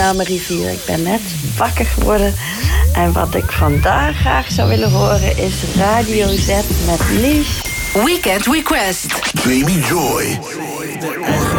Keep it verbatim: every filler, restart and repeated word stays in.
Belmerivier. Ik ben net wakker geworden. En wat ik vandaag graag zou willen horen is Radio Z met Lies. Weekend Request. Jamie Joy.